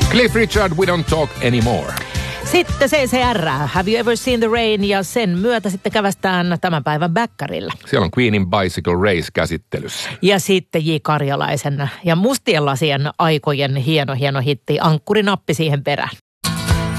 Cliff Richard, We Don't Talk Anymore. Sitten CCR, Have You Ever Seen the Rain, ja sen myötä sitten kävästään tämän päivän Bäkkärillä. Siellä on Queenin Bicycle Race käsittelyssä. Ja sitten J. Karjalaisen ja Mustien lasien aikojen hieno hitti, ankkurinappi siihen perään.